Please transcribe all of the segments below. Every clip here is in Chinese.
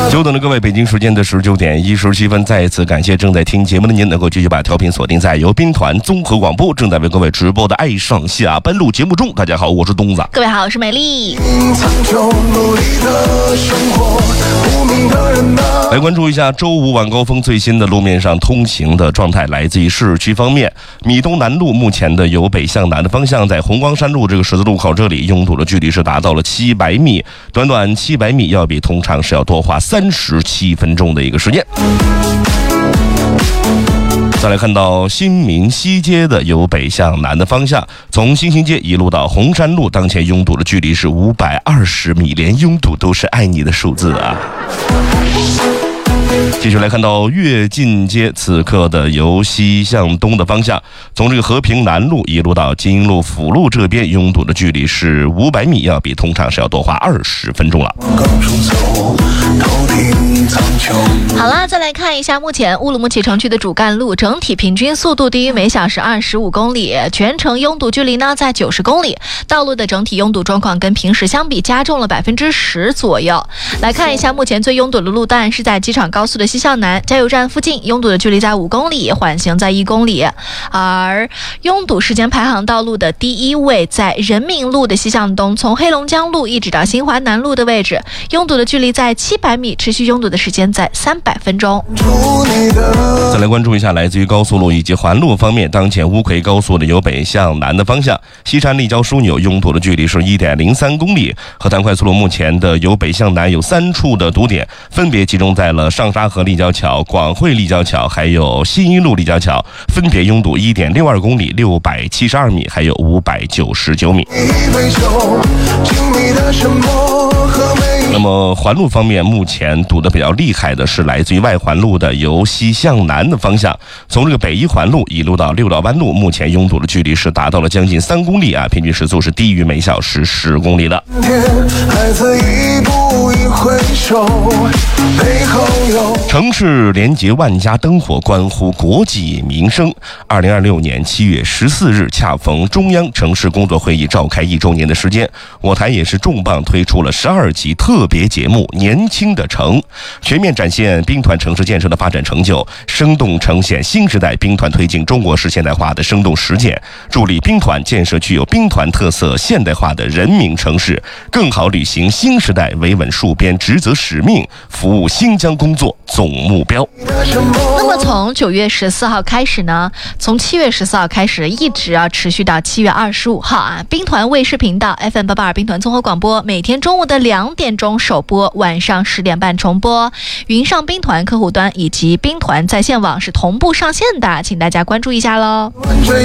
久等的各位，北京时间的19点17分，再一次感谢正在听节目的您，能够继续把调频锁定在由兵团综合广播正在为各位直播的《爱上下班路》节目中。大家好，我是东子。 各位好，我是美丽。 来关注一下周五晚高峰最新的路面上通行的状态。来自于市区方面，米东南路目前的由北向南的方向，在红光山路这个十字路口这里拥堵的距离是达到了700米，短短700米要比通常是要多花37分钟的一个时间。再来看到新民西街的由北向南的方向，从新兴街一路到红山路，当前拥堵的距离是520米，连拥堵都是爱你的数字啊。继续来看到跃进街，此刻的由西向东的方向，从这个和平南路一路到金鹰路辅路这边，拥堵的距离是500米，要比通常是要多花20分钟了。 好啦，再来看一下目前乌鲁木齐城区的主干路整体平均速度低于每小时25公里，全程拥堵距离呢在90公里，道路的整体拥堵状况跟平时相比加重了10%左右。来看一下目前最拥堵的路段是在机场高速的西向南加油站附近，拥堵的距离在5公里，缓行在1公里。而拥堵时间排行道路的第一位在人民路的西向东，从黑龙江路一直到新华南路的位置，拥堵的距离在700米，持续拥堵的时间在300分钟。 再来关注一下来自于高速路以及环路方面，当前乌奎高速的由北向南的方向，西山立交枢纽拥堵的距离是1.03公里。河潭快速路目前的由北向南有3处的堵点，分别集中在了上沙河立交桥、广汇立交桥还有新一路立交桥，分别拥堵1.62公里、672米还有599米。那么环路方面，目前堵得比较厉害的是来自于外环路的由西向南的方向，从这个北一环路一路到六道湾路，目前拥堵的距离是达到了将近3公里啊，平均时速是低于每小时10公里的。城市连接万家灯火，关乎国计民生。2026年7月14日，恰逢中央城市工作会议召开1周年的时间，我台也是重磅推出了12集特别节目《年轻的城》，全面展现兵团城市建设的发展成就，生动呈现新时代兵团推进中国式现代化的生动实践，助力兵团建设具有兵团特色现代化的人民城市，更好履行新时代维稳戍边职责使命，服务新疆工作总目标。 那么从9月14号开始呢，从7月14号开始一直要持续到7月25号啊，兵团卫视频道 FM882兵团综合广播每天中午的2点钟首播，晚上10点半重播，云上兵团客户端以及兵团在线网是同步上线的，请大家关注一下喽。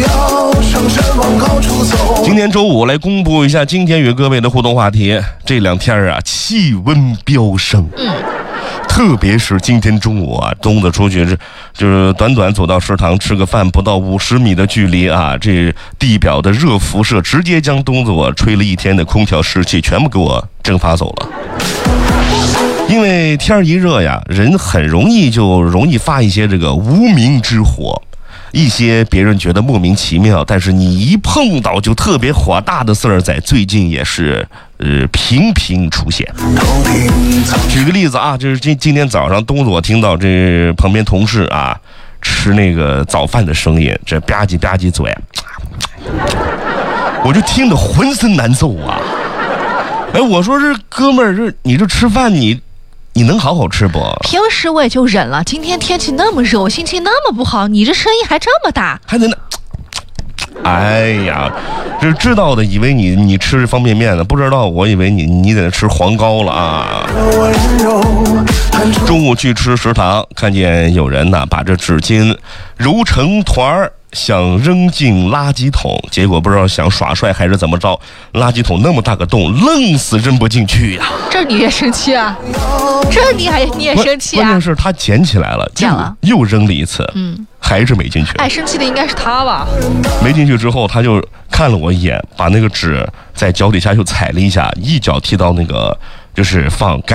今天周五来公布一下今天与各位的互动话题，这2天啊气温飙升。特别是今天中午啊，东子出去就是短短走到食堂吃个饭，不到50米的距离啊，这地表的热辐射直接将东子我吹了1天的空调湿气全部给我蒸发走了。因为天一热呀，人很容易发一些这个无名之火，一些别人觉得莫名其妙，但是你一碰到就特别火大的事儿，在最近也是频频出现。举个例子啊，就是今天早上东子我听到这旁边同事啊吃那个早饭的声音，这吧唧吧唧嘴，我就听得浑身难受啊。哎，我说这哥们儿，你这吃饭你能好好吃不？ 平时我也就忍了，今天天气那么热，我心情那么不好，你这声音还这么大， 还能哎呀，这知道的以为你吃方便面呢，不知道我以为你在那吃黄糕了啊。中午去吃食堂，看见有人呢把这纸巾揉成团儿，想扔进垃圾桶，结果不知道想耍帅还是怎么着，垃圾桶那么大个洞，愣死扔不进去呀。 这你也生气啊？这你也生气啊？ 关键是他捡起来了，又扔了一次，还是没进去。 哎，生气的应该是他吧？ 没进去之后，他就看了我一眼，把那个纸在脚底下又踩了一下，一脚踢到那个就是放